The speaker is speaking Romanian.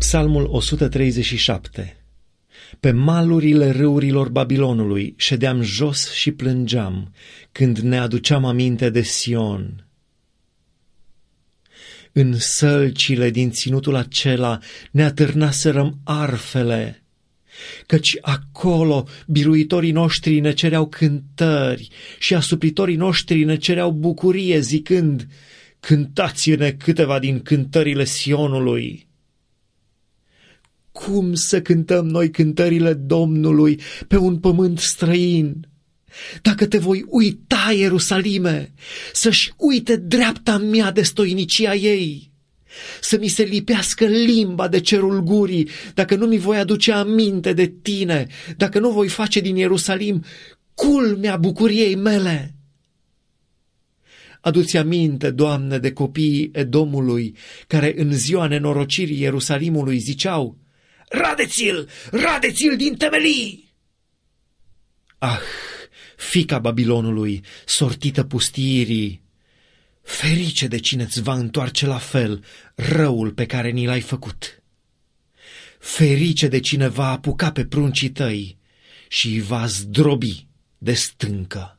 Psalmul 137. Pe malurile râurilor Babilonului ședeam jos și plângeam, când ne aduceam aminte de Sion. În sălcile din ținutul acela ne atârnaserăm arfele, căci acolo biruitorii noștri ne cereau cântări și asupritorii noștri ne cereau bucurie, zicând: cântați-ne câteva din cântările Sionului. Cum să cântăm noi cântările Domnului pe un pământ străin? Dacă te voi uita, Ierusalime, să-și uite dreapta mea de stoinicia ei, să mi se lipească limba de cerul gurii, dacă nu mi voi aduce aminte de tine, dacă nu voi face din Ierusalim culmea bucuriei mele. Adu-ți aminte, Doamne, de copiii Edomului, care în ziua nenorocirii Ierusalimului ziceau: radeți-l, radeți-l din temelii! Ah, fiica Babilonului, sortită pustiirii, ferice de cine-ți va întoarce la fel răul pe care ni l-ai făcut. Ferice de cine va apuca pe pruncii tăi și îi va zdrobi de stâncă.